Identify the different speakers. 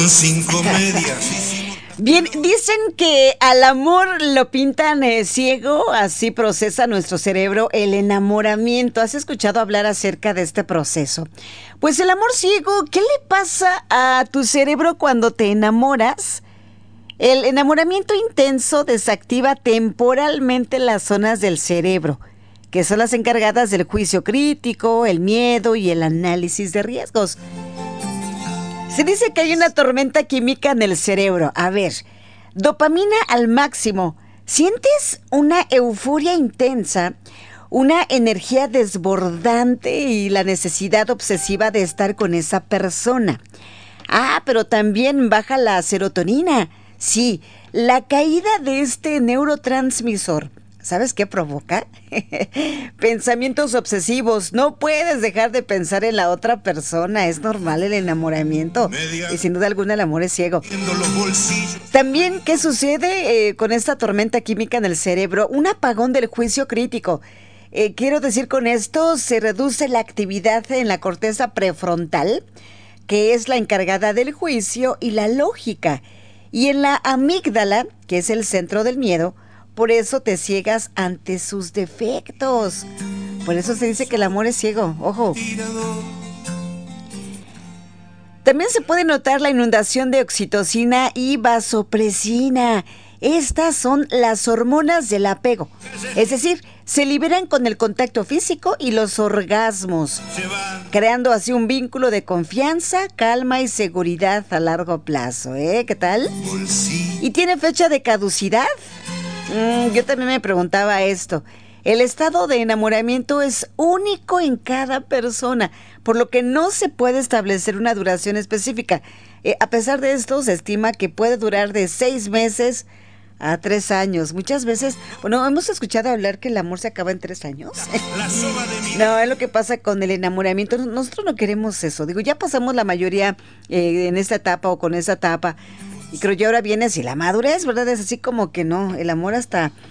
Speaker 1: Sin comedia.
Speaker 2: Bien, dicen que al amor lo pintan ciego, así procesa nuestro cerebro el enamoramiento. ¿Has escuchado hablar acerca de este proceso? Pues el amor ciego, ¿qué le pasa a tu cerebro cuando te enamoras? El enamoramiento intenso desactiva temporalmente las zonas del cerebro, que son las encargadas del juicio crítico, el miedo y el análisis de riesgos. Se dice que hay una tormenta química en el cerebro. A ver, dopamina al máximo. ¿Sientes una euforia intensa, una energía desbordante y la necesidad obsesiva de estar con esa persona? Ah, pero también baja la serotonina. Sí, la caída de este neurotransmisor. ¿Sabes qué provoca? Pensamientos obsesivos. No puedes dejar de pensar en la otra persona. Es normal el enamoramiento. Y sin duda alguna el amor es ciego. También, ¿qué sucede con esta tormenta química en el cerebro? Un apagón del juicio crítico. Quiero decir con esto, se reduce la actividad en la corteza prefrontal, que es la encargada del juicio y la lógica. Y en la amígdala, que es el centro del miedo, por eso te ciegas ante sus defectos. Por eso se dice que el amor es ciego. Ojo. También se puede notar la inundación de oxitocina y vasopresina. Estas son las hormonas del apego. Es decir, se liberan con el contacto físico y los orgasmos, creando así un vínculo de confianza, calma y seguridad a largo plazo. ¿Qué tal? ¿Y tiene fecha de caducidad? Yo también me preguntaba esto. El estado de enamoramiento es único en cada persona, por lo que no se puede establecer una duración específica. A pesar de esto, se estima que puede durar de 6 meses a 3 años. Muchas veces, bueno, hemos escuchado hablar que el amor se acaba en 3 años. No, es lo que pasa con el enamoramiento. Nosotros no queremos eso. Digo, ya pasamos la mayoría en esta etapa o con esa etapa. Y creo que ahora viene así la madurez, ¿verdad? Es así como que no, el amor hasta